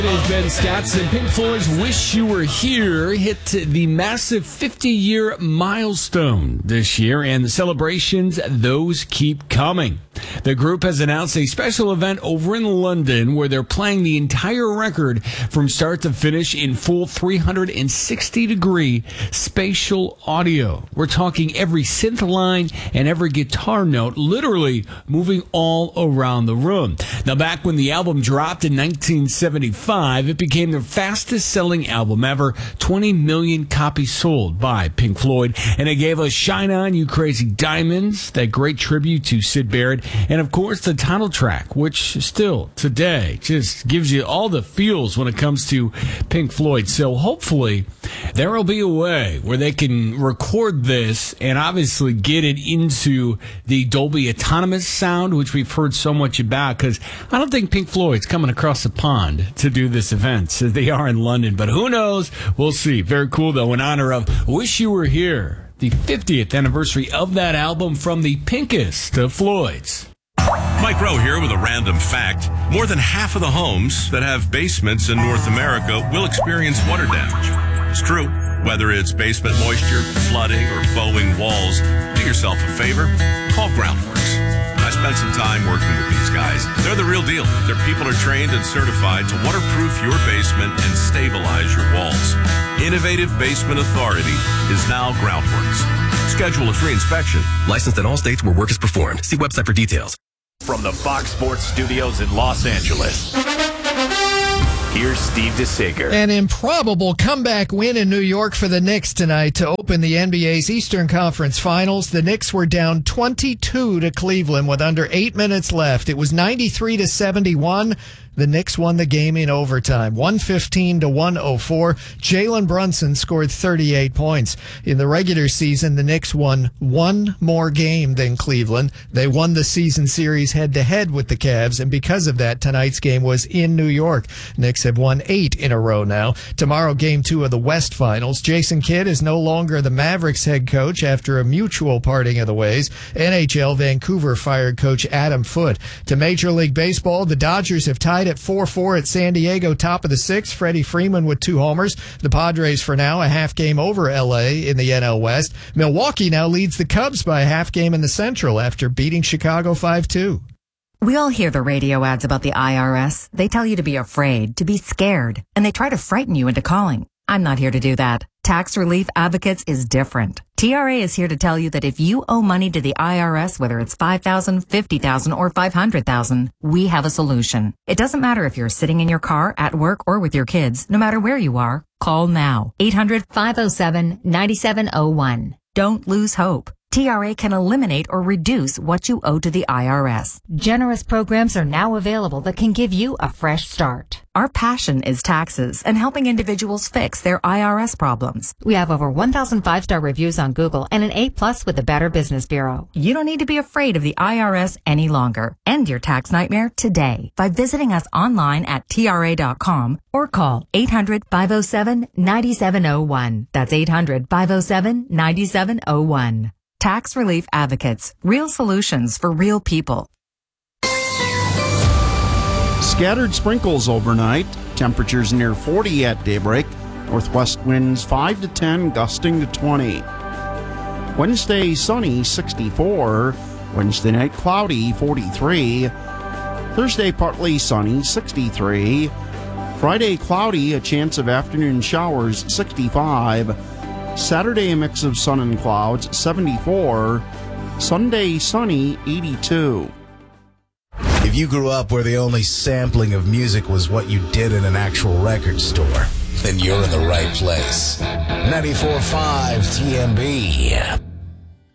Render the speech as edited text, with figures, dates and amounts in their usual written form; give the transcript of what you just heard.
It is Ben Scottson. Pink Floyd's Wish You Were Here hit the massive 50-year milestone this year, and the celebrations, those keep coming. The group has announced a special event over in London where they're playing the entire record from start to finish in full 360-degree spatial audio. We're talking every synth line and every guitar note literally moving all around the room. Now, back when the album dropped in 1975, it became the fastest-selling album ever, 20 million copies sold by Pink Floyd, and it gave us Shine On, You Crazy Diamonds, that great tribute to Syd Barrett, and of course the title track, which still today just gives you all the feels when it comes to Pink Floyd. So hopefully there will be a way where they can record this and obviously get it into the Dolby Autonomous sound, which we've heard so much about, because I don't think Pink Floyd's coming across the pond to do this event as they are in London, but who knows? We'll see. Very cool, though, in honor of Wish You Were Here, the 50th anniversary of that album from the pinkest of Floyds. Mike Rowe here with a random fact. More than half of the homes that have basements in North America will experience water damage. It's true. Whether it's basement moisture, flooding, or bowing walls, do yourself a favor. Call Groundworks. I spent some time working with these guys. They're the real deal. Their people are trained and certified to waterproof your basement and stabilize your walls. Innovative Basement Authority is now Groundworks. Schedule a free inspection. Licensed in all states where work is performed. See website for details. From the Fox Sports Studios in Los Angeles, here's Steve DeSager. An improbable comeback win in New York for the Knicks tonight to open the NBA's Eastern Conference Finals. The Knicks were down 22 to Cleveland with under 8 minutes left. It was 93-71. The Knicks won the game in overtime, 115-104. Jalen Brunson scored 38 points. In the regular season, the Knicks won one more game than Cleveland. They won the season series head-to-head with the Cavs, and because of that, tonight's game was in New York. Knicks have won 8 in a row now. Tomorrow, Game 2 of the West Finals. Jason Kidd is no longer the Mavericks head coach after a mutual parting of the ways. NHL Vancouver fired coach Adam Foote. To Major League Baseball, the Dodgers have tied at 4-4 at San Diego, top of the 6th. Freddie Freeman with 2 homers. The Padres, for now, a half game over L.A. in the NL West. Milwaukee now leads the Cubs by a half game in the Central after beating Chicago 5-2. We all hear the radio ads about the IRS. They tell you to be afraid, to be scared, and they try to frighten you into calling. I'm not here to do that. Tax Relief Advocates is different. TRA is here to tell you that if you owe money to the IRS, whether it's $5,000, $50,000, or $500,000, we have a solution. It doesn't matter if you're sitting in your car, at work, or with your kids. No matter where you are, call now. 800-507-9701. Don't lose hope. TRA can eliminate or reduce what you owe to the IRS. Generous programs are now available that can give you a fresh start. Our passion is taxes and helping individuals fix their IRS problems. We have over 1,000 5-star reviews on Google and an A+ with the Better Business Bureau. You don't need to be afraid of the IRS any longer. End your tax nightmare today by visiting us online at TRA.com or call 800-507-9701. That's 800-507-9701. Tax Relief Advocates. Real solutions for real people. Scattered sprinkles overnight. Temperatures near 40 at daybreak. Northwest winds 5 to 10, gusting to 20. Wednesday, sunny, 64. Wednesday night, cloudy, 43. Thursday, partly sunny, 63. Friday, cloudy, a chance of afternoon showers, 65. Saturday, a mix of sun and clouds, 74. Sunday, sunny, 82. If you grew up where the only sampling of music was what you did in an actual record store, then you're in the right place. 94.5 TMB.